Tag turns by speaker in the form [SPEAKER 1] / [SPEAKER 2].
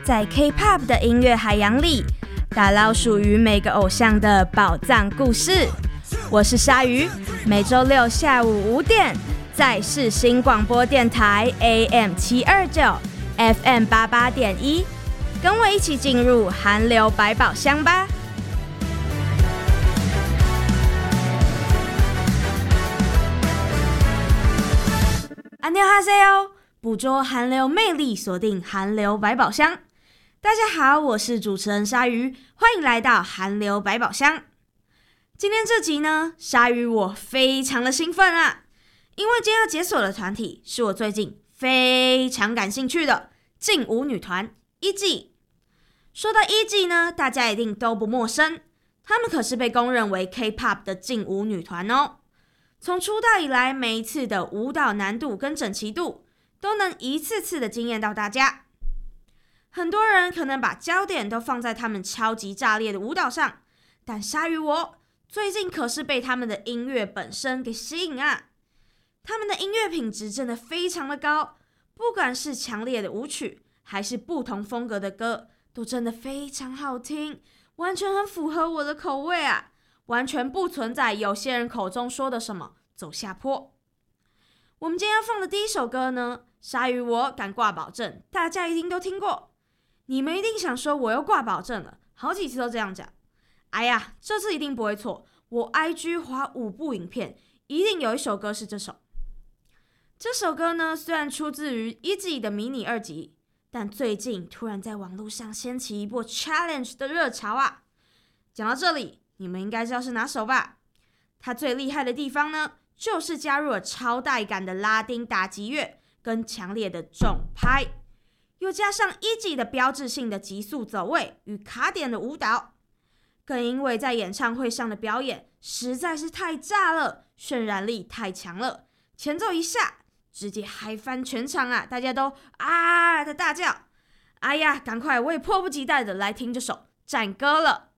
[SPEAKER 1] 在 K-pop 的音乐海洋里，打捞属于每个偶像的宝藏故事。我是鲨鱼，每周六下午5点，在世新广播电台 AM729 FM88.1，跟我一起进入韩流百宝箱吧。안녕하세요，捕捉韩流魅力，锁定韩流百宝箱。大家好，我是主持人鲨鱼，欢迎来到韩流百宝箱。今天这集呢，鲨鱼我非常的兴奋啊，因为今天要解锁的团体是我最近非常感兴趣的劲舞女团 E.G。说到 E.G 呢，大家一定都不陌生，他们可是被公认为 K-pop 的劲舞女团哦。从出道以来，每一次的舞蹈难度跟整齐度都能一次次的惊艳到大家。很多人可能把焦点都放在他们超级炸裂的舞蹈上，但鲨鱼我最近可是被他们的音乐本身给吸引啊！他们的音乐品质真的非常的高，不管是强烈的舞曲，还是不同风格的歌，都真的非常好听，完全很符合我的口味啊！完全不存在有些人口中说的什么走下坡。我们今天要放的第一首歌呢，鲨鱼我敢挂保证，大家一定都听过。你们一定想说我又挂保证了，好几次都这样讲。哎呀，这次一定不会错，我 IG 滑5部影片，一定有一首歌是这首。这首歌呢，虽然出自于 E.G 的迷你2辑，但最近突然在网络上掀起一波 challenge 的热潮啊。讲到这里，你们应该知道是哪首吧？它最厉害的地方呢，就是加入了超带感的拉丁打击乐跟强烈的重拍，又加上 E.G 的标志性的急速走位与卡点的舞蹈，更因为在演唱会上的表演实在是太炸了，渲染力太强了，前奏一下直接嗨翻全场啊！大家都啊的大叫。哎呀，赶快，我也迫不及待的来听这首战歌了。